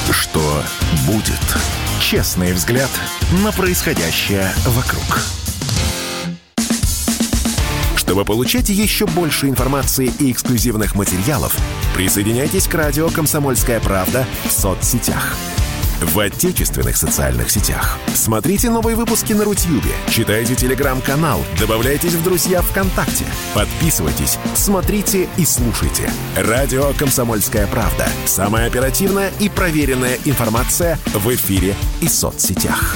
Что будет? Честный взгляд на происходящее вокруг. Чтобы получать еще больше информации и эксклюзивных материалов, присоединяйтесь к радио «Комсомольская правда» в соцсетях. В отечественных социальных сетях. Смотрите новые выпуски на Рутьюбе, читайте телеграм-канал, добавляйтесь в друзья ВКонтакте, подписывайтесь, смотрите и слушайте. Радио «Комсомольская правда». Самая оперативная и проверенная информация в эфире и соцсетях.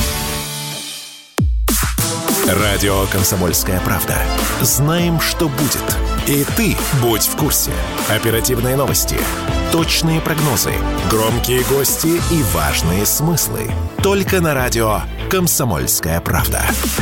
Радио «Комсомольская правда». Знаем, что будет. И ты будь в курсе. Оперативные новости, точные прогнозы, громкие гости и важные смыслы. Только на радио «Комсомольская правда».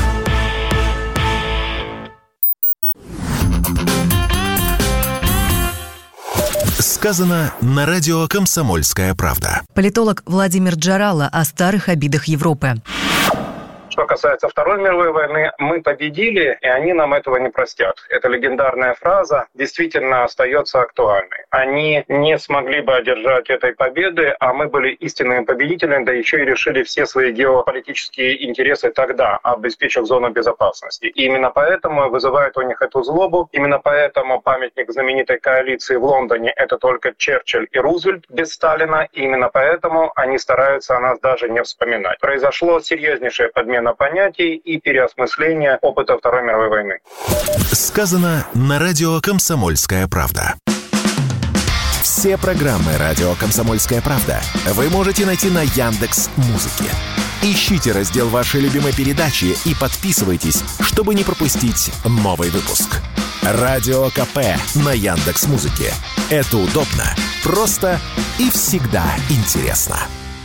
Сказано на радио «Комсомольская правда». Политолог Владимир Джарало о старых обидах Европы. Что касается Второй мировой войны, мы победили, и они нам этого не простят. Эта легендарная фраза действительно остается актуальной. Они не смогли бы одержать этой победы, а мы были истинными победителями, да еще и решили все свои геополитические интересы тогда, обеспечив зону безопасности. И именно поэтому вызывает у них эту злобу. Именно поэтому памятник знаменитой коалиции в Лондоне — это только Черчилль и Рузвельт без Сталина. И именно поэтому они стараются о нас даже не вспоминать. Произошло серьезнейшее подмена понятий и переосмысление опыта Второй мировой войны. Сказано на радио «Комсомольская правда». Все программы радио «Комсомольская правда» вы можете найти на Яндекс.Музыке. Ищите раздел вашей любимой передачи и подписывайтесь, чтобы не пропустить новый выпуск. Радио КП на Яндекс.Музыке. Это удобно, просто и всегда интересно.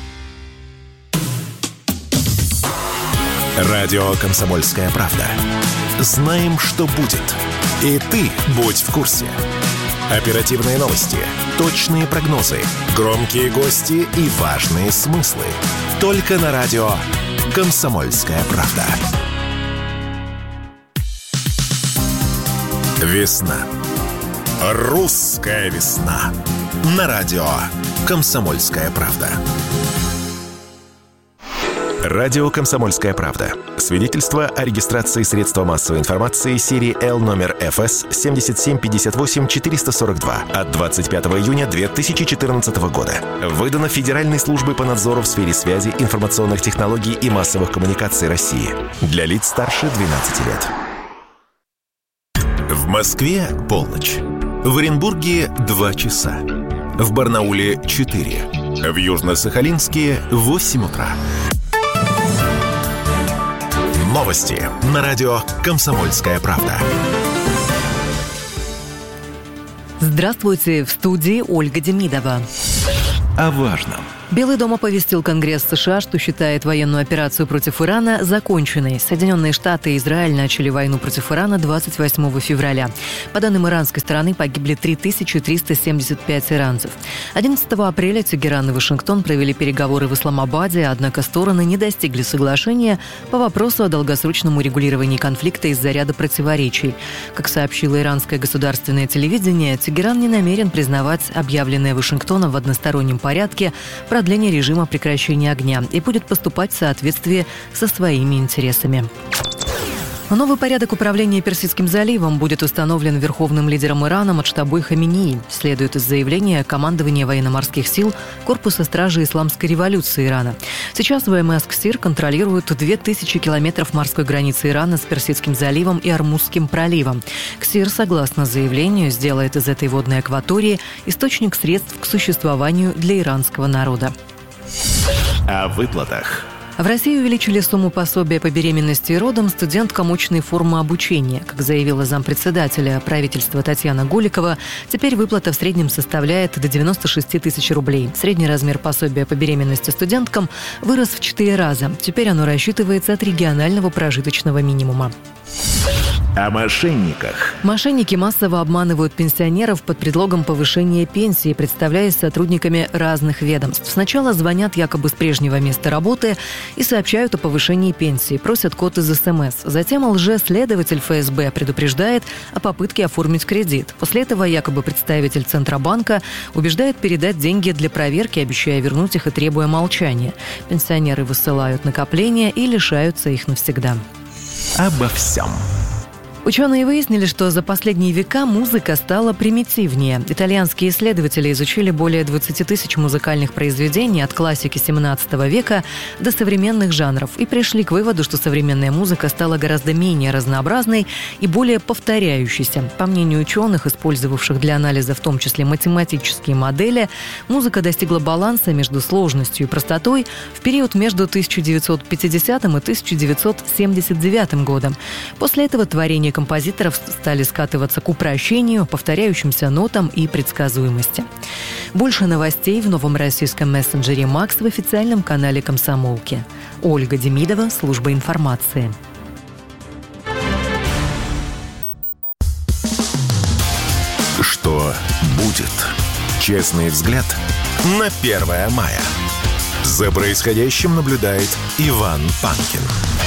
Радио «Комсомольская правда». Знаем, что будет. И ты будь в курсе. Оперативные новости, точные прогнозы, громкие гости и важные смыслы. Только на радио «Комсомольская правда». Весна. Русская весна. На радио «Комсомольская правда». Радио «Комсомольская правда». Свидетельство о регистрации средства массовой информации серии Л номер ФС 7758-442 от 25 июня 2014 года. Выдано Федеральной службой по надзору в сфере связи, информационных технологий и массовых коммуникаций России. Для лиц старше 12 лет. В Москве полночь. В Оренбурге 2 часа. В Барнауле 4. В Южно-Сахалинске 8 утра. Новости на радио «Комсомольская правда». Здравствуйте, в студии Ольга Демидова. О важном. Белый дом оповестил Конгресс США, что считает военную операцию против Ирана законченной. Соединенные Штаты и Израиль начали войну против Ирана 28 февраля. По данным иранской стороны, погибли 3375 иранцев. 11 апреля Тегеран и Вашингтон провели переговоры в Исламабаде, однако стороны не достигли соглашения по вопросу о долгосрочном урегулировании конфликта из-за ряда противоречий. Как сообщило иранское государственное телевидение, Тегеран не намерен признавать объявленное Вашингтоном в одностороннем порядке продление режима прекращения огня и будет поступать в соответствии со своими интересами. Новый порядок управления Персидским заливом будет установлен верховным лидером Ирана Муджтабой Хаминеи, следует из заявления командования военно-морских сил Корпуса стражи Исламской революции Ирана. Сейчас ВМС КСИР контролирует 2000 километров морской границы Ирана с Персидским заливом и Ормузским проливом. КСИР, согласно заявлению, сделает из этой водной акватории источник средств к существованию для иранского народа. О выплатах. В России увеличили сумму пособия по беременности и родам студенткам очной формы обучения. Как заявила зампредседателя правительства Татьяна Голикова, теперь выплата в среднем составляет до 96 тысяч рублей. Средний размер пособия по беременности студенткам вырос в 4 раза. Теперь оно рассчитывается от регионального прожиточного минимума. О мошенниках. Мошенники массово обманывают пенсионеров под предлогом повышения пенсии, представляясь сотрудниками разных ведомств. Сначала звонят якобы с прежнего места работы и сообщают о повышении пенсии, просят код из СМС. Затем лжеследователь ФСБ предупреждает о попытке оформить кредит. После этого якобы представитель Центробанка убеждает передать деньги для проверки, обещая вернуть их и требуя молчания. Пенсионеры высылают накопления и лишаются их навсегда. Обо всем. Ученые выяснили, что за последние века музыка стала примитивнее. Итальянские исследователи изучили более 20 тысяч музыкальных произведений от классики 17 века до современных жанров и пришли к выводу, что современная музыка стала гораздо менее разнообразной и более повторяющейся. По мнению ученых, использовавших для анализа в том числе математические модели, музыка достигла баланса между сложностью и простотой в период между 1950 и 1979 годом. После этого творения композиторов стали скатываться к упрощению, повторяющимся нотам и предсказуемости. Больше новостей в новом российском мессенджере «Макс» в официальном канале «Комсомолки». Ольга Демидова, служба информации. Что будет? Честный взгляд на 1 мая. За происходящим наблюдает Иван Панкин.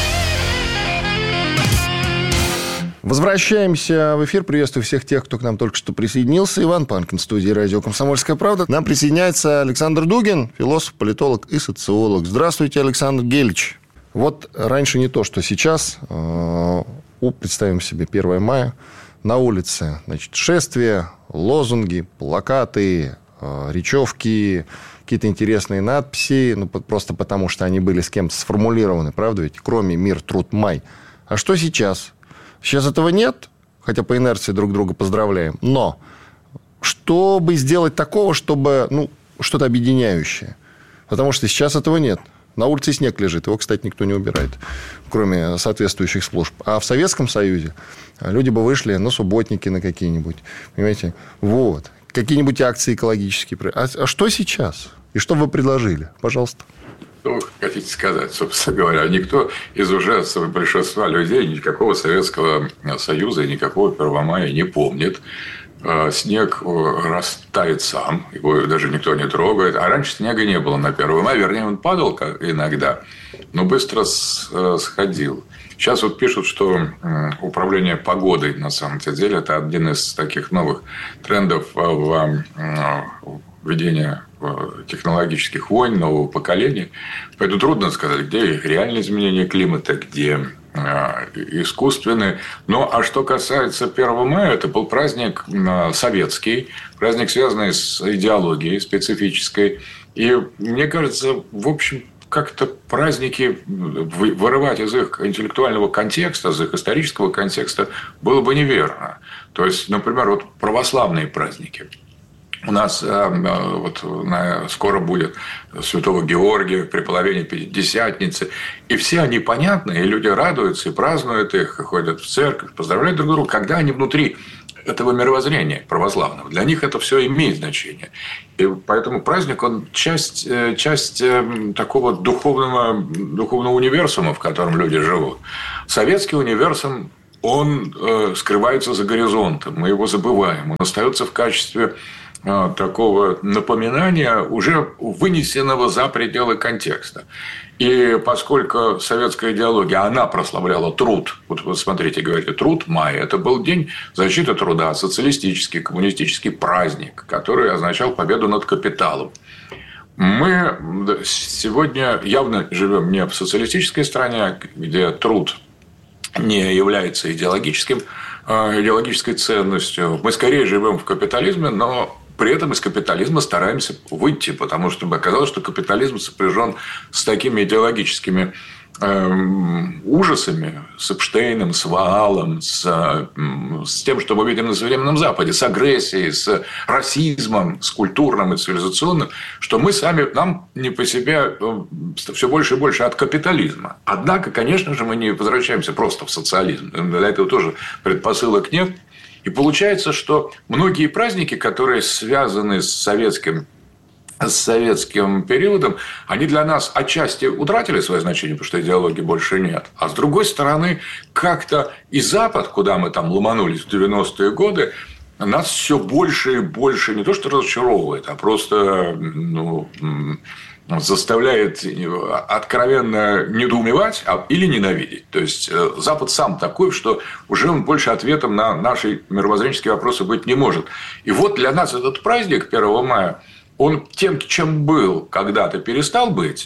Возвращаемся в эфир. Приветствую всех тех, кто к нам только что присоединился. Иван Панкин, в студии радио «Комсомольская правда». К нам присоединяется Александр Дугин, философ, политолог и социолог. Здравствуйте, Александр Гельевич. Вот раньше не то, что сейчас. Представим себе 1 мая. На улице, значит, шествия, лозунги, плакаты, речевки, какие-то интересные надписи. Просто потому, что они были с кем-то сформулированы, правда ведь? Кроме «Мир, труд, май». А что сейчас? Сейчас этого нет, хотя по инерции друг друга поздравляем. Но чтобы сделать такого, чтобы что-то объединяющее. Потому что сейчас этого нет. На улице снег лежит, его, кстати, никто не убирает, кроме соответствующих служб. А в Советском Союзе люди бы вышли на субботники на какие-нибудь, понимаете? Вот. Какие-нибудь акции экологические. А что сейчас? И что вы предложили? Пожалуйста. Что вы хотите сказать, собственно говоря? Никто из уже большинства людей никакого Советского Союза и никакого 1 мая не помнит. Снег растает сам, его даже никто не трогает. А раньше снега не было на 1 мая. Вернее, он падал иногда, но быстро сходил. Сейчас вот пишут, что управление погодой, на самом деле, это один из таких новых трендов в ведения технологических войн нового поколения. Поэтому трудно сказать, где реальные изменения климата, где искусственные. Ну, а что касается 1 мая, это был праздник советский, праздник, связанный с идеологией специфической. И мне кажется, в общем, как-то праздники вырывать из их интеллектуального контекста, из их исторического контекста было бы неверно. То есть, например, вот православные праздники. У нас скоро будет Святого Георгия при половине Пятидесятницы. И все они понятны, и люди радуются, и празднуют их, и ходят в церковь, поздравляют друг друга, когда они внутри этого мировоззрения православного. Для них это все имеет значение. И поэтому праздник, он часть такого духовного универсума, в котором люди живут. Советский универсум, он скрывается за горизонтом, мы его забываем. Он остается в качестве такого напоминания, уже вынесенного за пределы контекста. И поскольку советская идеология, она прославляла труд. Вот смотрите, говорите, труд мая. Это был день защиты труда, социалистический, коммунистический праздник, который означал победу над капиталом. Мы сегодня явно живем не в социалистической стране, где труд не является идеологической ценностью. Мы скорее живем в капитализме, но при этом из капитализма стараемся выйти, потому что оказалось, что капитализм сопряжен с такими идеологическими ужасами, с Эпштейном, с Ваалом, с тем, что мы видим на современном Западе, с агрессией, с расизмом, с культурным и цивилизационным, что мы сами, нам не по себе все больше и больше от капитализма. Однако, конечно же, мы не возвращаемся просто в социализм. Для этого тоже предпосылок нет. И получается, что многие праздники, которые связаны с советским с советским периодом, они для нас отчасти утратили свое значение, потому что идеологии больше нет. А с другой стороны, как-то и Запад, куда мы там ломанулись в 90-е годы, нас все больше и больше не то что разочаровывает, а просто заставляет откровенно недоумевать или ненавидеть. То есть Запад сам такой, что уже он больше ответом на наши мировоззренческие вопросы быть не может. И вот для нас этот праздник 1 мая, он тем, чем был когда-то, перестал быть,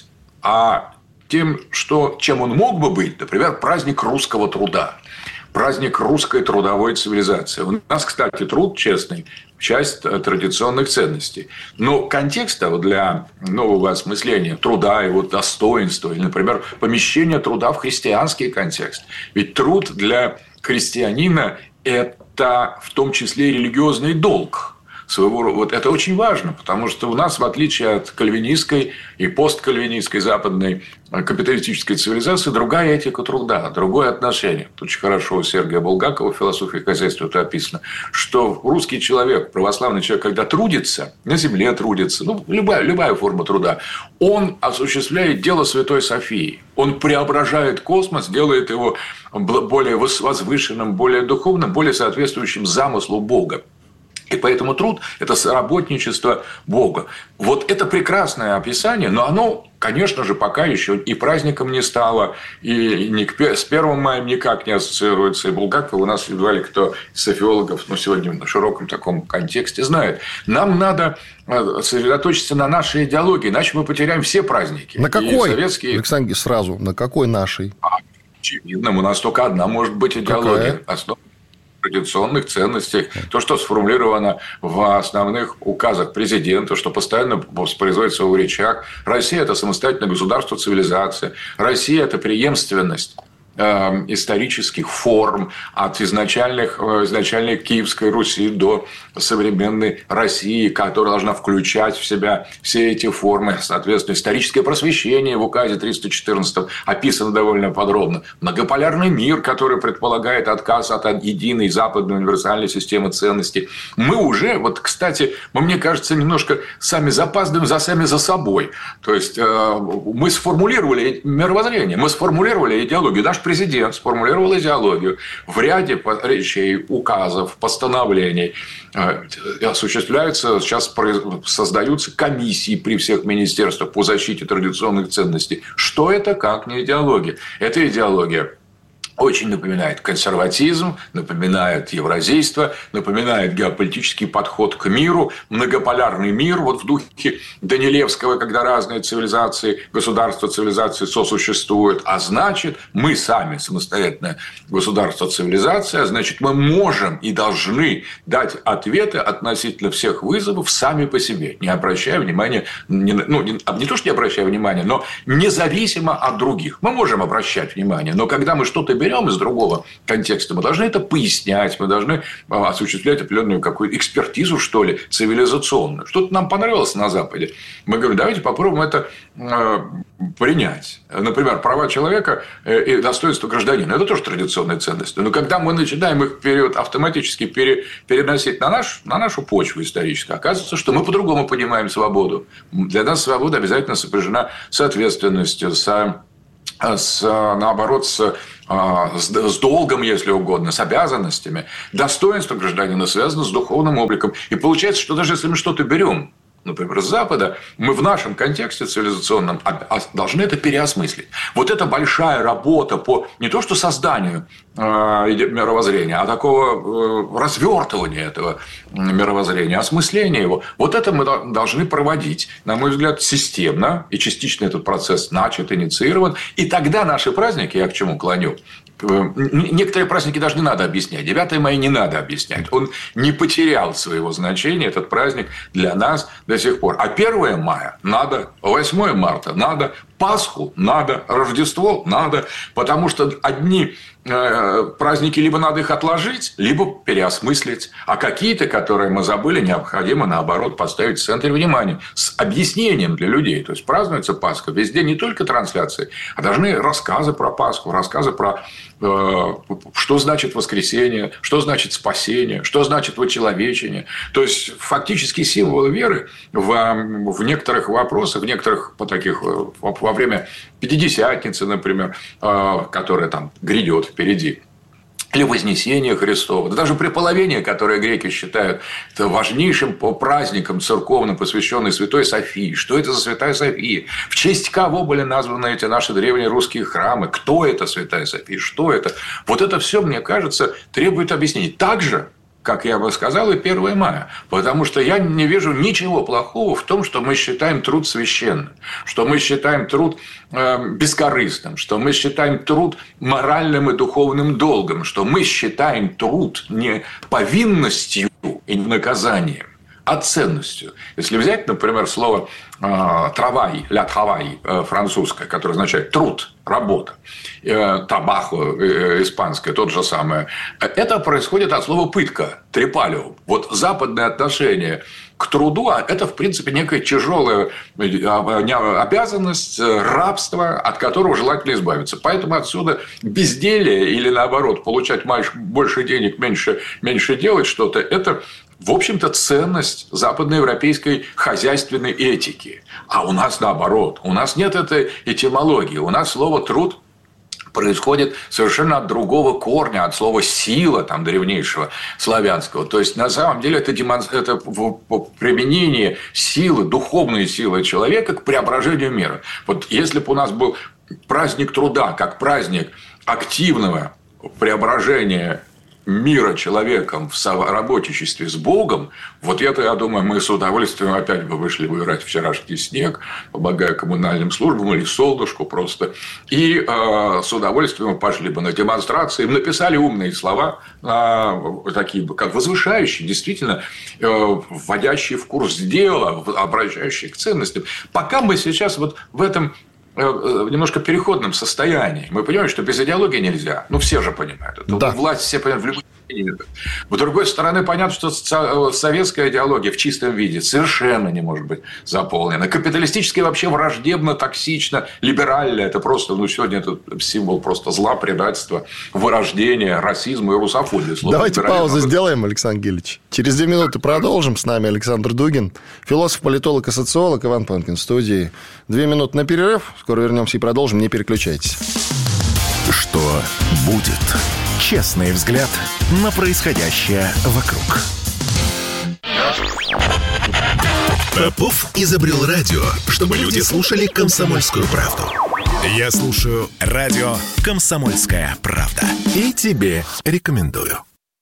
а тем, чем он мог бы быть, например, праздник русского труда. Праздник русской трудовой цивилизации. У нас, кстати, труд честный – часть традиционных ценностей. Но контекста для нового осмысления труда, его достоинства, или, например, помещения труда в христианский контекст. Ведь труд для христианина – это в том числе религиозный долг. Вот это очень важно, потому что у нас, в отличие от кальвинистской и посткальвинистской западной капиталистической цивилизации, другая этика труда, другое отношение. Очень хорошо у Сергия Булгакова в «Философии хозяйства» это описано, что русский человек, православный человек, когда трудится, на земле трудится, любая форма труда, он осуществляет дело Святой Софии. Он преображает космос, делает его более возвышенным, более духовным, более соответствующим замыслу Бога. И поэтому труд – это соработничество Бога. Вот это прекрасное описание, но оно, конечно же, пока еще и праздником не стало, и с 1 мая никак не ассоциируется. И Булгаков у нас едва ли кто из софиологов сегодня в широком таком контексте знает. Нам надо сосредоточиться на нашей идеологии, иначе мы потеряем все праздники. На какой, Александр, сразу, на какой нашей? Очевидно, у нас только одна может быть идеология. Основа традиционных ценностей, то, что сформулировано в основных указах президента, что постоянно воспроизводится в речах. Россия – это самостоятельное государство, цивилизация. Россия – это преемственность исторических форм от изначальной Киевской Руси до современной России, которая должна включать в себя все эти формы. Соответственно, историческое просвещение в указе 314 описано довольно подробно. Многополярный мир, который предполагает отказ от единой западной универсальной системы ценностей. Мы уже, кстати, мне кажется, немножко сами запаздываем сами за собой. То есть, мы сформулировали мировоззрение, мы сформулировали идеологию. Наш президент сформулировал идеологию в ряде речей, указов, постановлений. Осуществляются, сейчас создаются комиссии при всех министерствах по защите традиционных ценностей. Что это, как не идеология? Это идеология очень напоминает консерватизм, напоминает евразийство, напоминает геополитический подход к миру, многополярный мир, в духе Данилевского, когда разные цивилизации, государства цивилизации сосуществуют, а значит, мы сами самостоятельное государство-цивилизация, а значит, мы можем и должны дать ответы относительно всех вызовов сами по себе, не обращая внимания, не то, что не обращая внимания, но независимо от других. Мы можем обращать внимание, но когда мы что-то берем из другого контекста, мы должны это пояснять, мы должны осуществлять определенную какую-то экспертизу, что ли, цивилизационную. Что-то нам понравилось на Западе. Мы говорим, давайте попробуем это принять. Например, права человека и достоинство гражданина. Это тоже традиционные ценности. Но когда мы начинаем их автоматически переносить на нашу почву историческую, оказывается, что мы по-другому понимаем свободу. Для нас свобода обязательно сопряжена с ответственностью, наоборот, с долгом, если угодно, с обязанностями. Достоинство гражданина связано с духовным обликом. И получается, что даже если мы что-то берем, например, с Запада, мы в нашем контексте цивилизационном должны это переосмыслить. Вот это большая работа по не то что созданию мировоззрения, а такого развертывания этого мировоззрения, осмысления его. Вот это мы должны проводить, на мой взгляд, системно. И частично этот процесс начат, инициирован. И тогда наши праздники, я к чему клоню, некоторые праздники даже не надо объяснять. 9 мая не надо объяснять. Он не потерял своего значения, этот праздник, для нас до сих пор. А 1 мая надо, 8 марта надо, Пасху надо, Рождество надо. Потому что одни праздники либо надо их отложить, либо переосмыслить. А какие-то, которые мы забыли, необходимо, наоборот, поставить в центр внимания с объяснением для людей. То есть празднуется Пасха. Везде не только трансляции, а должны рассказы про Пасху, рассказы про что значит воскресение, что значит спасение, что значит вочеловечение. То есть фактически символы веры в некоторых вопросах, в некоторых таких во время Пятидесятницы, например, которая там грядет впереди, или Вознесение Христово, да даже преполовение, которое греки считают важнейшим праздником церковным, посвященный Святой Софии. Что это за Святая София? В честь кого были названы эти наши древние русские храмы? Кто это Святая София? Что это? Вот это все, мне кажется, требует объяснений. Так же, как я бы сказал, и 1 мая. Потому что я не вижу ничего плохого в том, что мы считаем труд священным, что мы считаем труд бескорыстным, что мы считаем труд моральным и духовным долгом, что мы считаем труд не повинностью и не наказанием, а ценностью. Если взять, например, слово «travail», «la travail» французское, которое означает «труд», «работа», «табахо» испанское, тот же самое, это происходит от слова «пытка», «трепалио». Вот западное отношение к труду – это, в принципе, некая тяжелая обязанность, рабство, от которого желательно избавиться. Поэтому отсюда безделие или, наоборот, получать больше денег, меньше делать что-то – это, в общем-то, ценность западноевропейской хозяйственной этики. А у нас наоборот. У нас нет этой этимологии. У нас слово «труд» происходит совершенно от другого корня, от слова «сила» там, древнейшего славянского. То есть, на самом деле, это применение силы, духовной силы человека к преображению мира. Вот если бы у нас был праздник труда, как праздник активного преображения мира человеком в соработничестве с Богом, вот это, я думаю, мы с удовольствием опять бы вышли выбирать вчерашний снег, помогая коммунальным службам или солнышку просто, и с удовольствием пошли бы на демонстрации, написали умные слова, такие как возвышающие, действительно вводящие в курс дела, обращающие к ценностям. Пока мы сейчас вот в этом в немножко переходном состоянии. Мы понимаем, что без идеологии нельзя. Ну, все же понимают. Да. Власть все понимают в любой степени. С другой стороны, понятно, что советская идеология в чистом виде совершенно не может быть заполнена. Капиталистическая вообще враждебно, токсично, либерально. Это просто, сегодня это символ просто зла, предательства, вырождения, расизма и русофобии. Давайте паузу сделаем, Александр Гельевич. Через 2 минуты продолжим. С нами Александр Дугин, философ, политолог и социолог, Иван Панкин в студии. 2 минуты на перерыв. Скоро вернемся и продолжим. Не переключайтесь. Что будет? Честный взгляд на происходящее вокруг. Попов изобрел радио, чтобы люди слушали «Комсомольскую правду». Я слушаю радио «Комсомольская правда». И тебе рекомендую.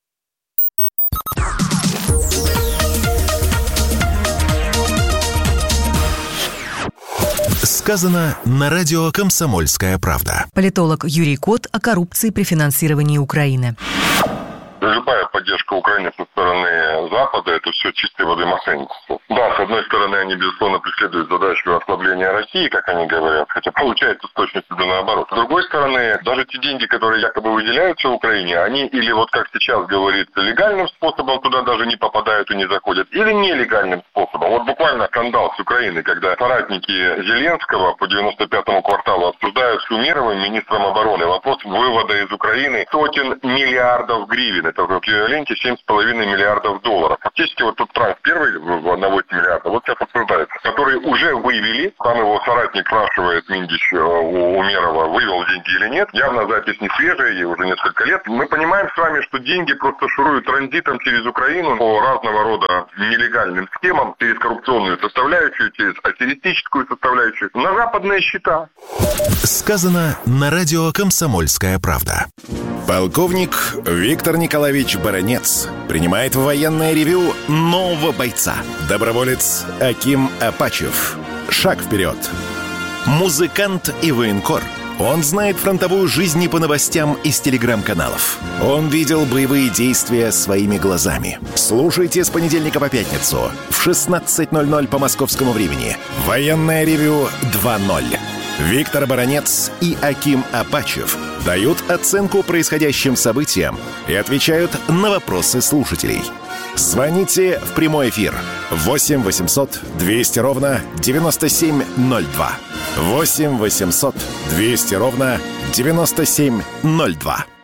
Сказано на радио «Комсомольская правда». Политолог Юрий Кот о коррупции при финансировании Украины. Любая поддержка Украины со стороны Запада – это все чистой воды мошенничество. Да, с одной стороны, они, безусловно, преследуют задачу ослабления России, как они говорят, хотя получается с точностью до наоборот. С другой стороны, даже те деньги, которые якобы выделяются Украине, они или вот как сейчас говорится, легальным способом туда даже не попадают и не заходят, или нелегальным способом. Вот буквально скандал с Украиной, когда соратники Зеленского по 95-му кварталу обсуждают с Умеровым, министром обороны, вопрос вывода из Украины сотен миллиардов гривен. Это в эквиваленте 7,5 миллиардов долларов. Фактически вот тут транш первый на 8 миллиардов, вот сейчас обсуждается, который уже вывели. Там его соратник спрашивает, Миндич у Умерова, вывел деньги или нет. Явно запись не свежая, ей уже несколько лет. Мы понимаем с вами, что деньги просто шуруют транзитом через Украину по разного рода нелегальным схемам, через коррупционную составляющую, через аферистическую составляющую, на западные счета. Сказано на радио «Комсомольская правда». Полковник Виктор Николаевич Баранец принимает в военное ревю нового бойца. Доброволец Аким Апачев. Шаг вперед. Музыкант и военкор. Он знает фронтовую жизнь не по новостям из телеграм-каналов. Он видел боевые действия своими глазами. Слушайте с понедельника по пятницу в 16:00 по московскому времени. Военное ревю 2.0. Виктор Баранец и Аким Апачев дают оценку происходящим событиям и отвечают на вопросы слушателей. Звоните в прямой эфир 8 800 200 ровно 9702. 8 800 200 ровно 9702.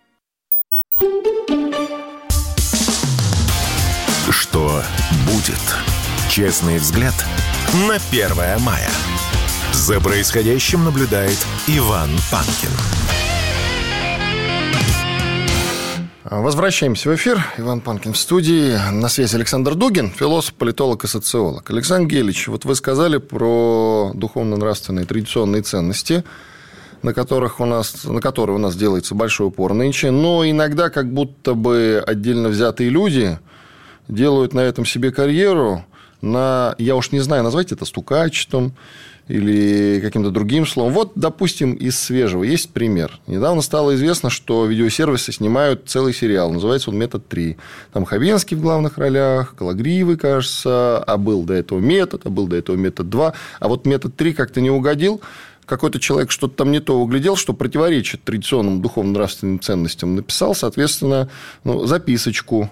Что будет? Честный взгляд на 1 мая. За происходящим наблюдает Иван Панкин. Возвращаемся в эфир. Иван Панкин в студии. На связи Александр Дугин, философ, политолог и социолог. Александр Гелич, вот вы сказали про духовно-нравственные традиционные ценности, на которые у нас делается большой упор нынче, но иногда как будто бы отдельно взятые люди делают на этом себе карьеру, я уж не знаю, назвать это стукачеством или каким-то другим словом. Вот, допустим, из свежего есть пример. Недавно стало известно, что видеосервисы снимают целый сериал. Называется он «Метод 3». Там Хабенский в главных ролях, Кологривый, кажется, а был до этого «Метод», а был до этого «Метод 2». А вот «Метод 3» как-то не угодил. Какой-то человек что-то там не то углядел, что противоречит традиционным духовно-нравственным ценностям. Написал, соответственно, записочку.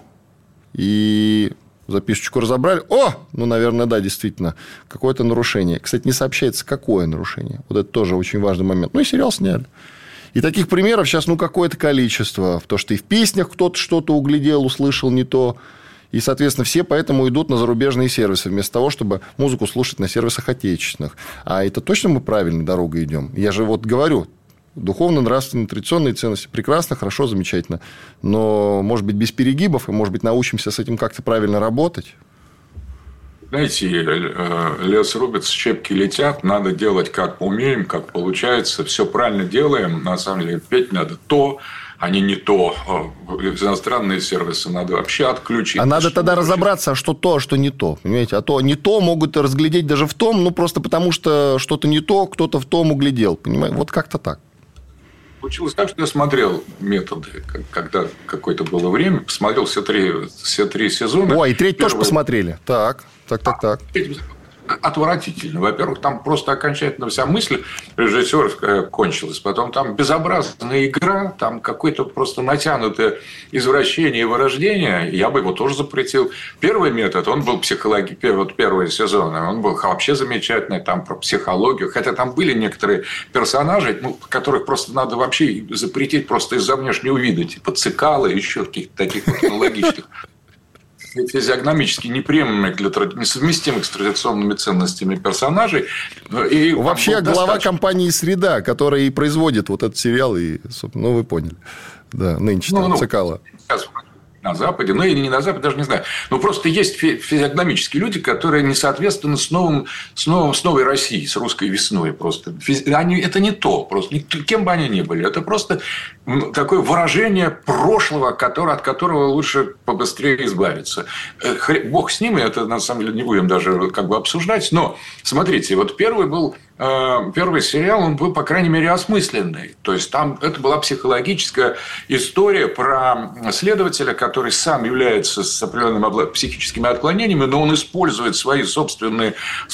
И записочку разобрали. Наверное, да, действительно, какое-то нарушение. Кстати, не сообщается, какое нарушение. Вот это тоже очень важный момент. И сериал сняли. И таких примеров сейчас, какое-то количество. То, что и в песнях кто-то что-то углядел, услышал не то. И, соответственно, все поэтому идут на зарубежные сервисы, вместо того, чтобы музыку слушать на сервисах отечественных. А это точно мы правильной дорогой идем? Я же говорю, духовно-нравственные, традиционные ценности прекрасно, хорошо, замечательно. Но, может быть, без перегибов, и, может быть, научимся с этим как-то правильно работать? Знаете, лес рубится, щепки летят. Надо делать, как мы умеем, как получается. Все правильно делаем. На самом деле, петь надо то, а не то. Иностранные сервисы надо вообще отключить. А надо тогда разобраться, что то, а что не то. Понимаете? А то не то могут разглядеть даже в том, просто потому что что-то не то, кто-то в том углядел. Понимаете? Вот как-то так. Получилось так, что я смотрел «Методы», когда какое-то было время, посмотрел все три сезона. И третий тоже посмотрели. Так. Отвратительно. Во-первых, там просто окончательно вся мысль режиссера кончилась. Потом там безобразная игра, там какое-то просто натянутое извращение и вырождение. Я бы его тоже запретил. Первый метод, он был первый сезон, он был вообще замечательный, там про психологию. Хотя там были некоторые персонажи, которых просто надо вообще запретить просто из-за внешнего вида. Типа Цикало и еще каких-то таких аналогичных. Физиогномически несовместимых с традиционными ценностями персонажей. И вообще глава компании «Среда», которая и производит вот этот сериал, и, вы поняли. Да, нынче Цикало. На Западе, или не на Западе, даже не знаю. Просто есть физиогномические люди, которые не соответствуют с новой Россией, с русской весной. Просто. Это не то. Просто. Кем бы они ни были. Это просто такое выражение прошлого, от которого лучше побыстрее избавиться. Бог с ним, это на самом деле не будем даже обсуждать. Но, смотрите, первый сериал, он был, по крайней мере, осмысленный. То есть, там это была психологическая история про следователя, который сам является с определенными психическими отклонениями, но он использует свои собственные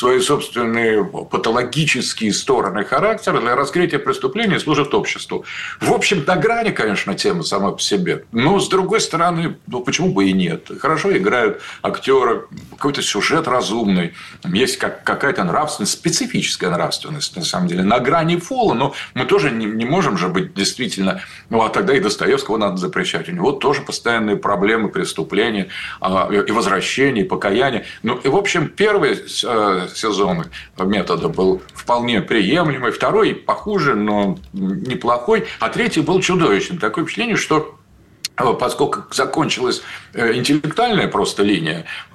патологические стороны характера для раскрытия преступления и служит обществу. В общем, на грани, конечно, тема сама по себе. Но, с другой стороны, почему бы и нет? Хорошо играют актеры, какой-то сюжет разумный, есть какая-то нравственность, специфическая нравственность, на самом деле, на грани фола, но мы тоже не можем же быть действительно... а тогда и Достоевского надо запрещать. У него тоже постоянные проблемы, преступления, и возвращения, и покаяния. В общем, первый сезон «Метода» был вполне приемлемый, второй похуже, но неплохой, а третий был чудовищным. Такое впечатление, что поскольку закончилась интеллектуальная просто линия,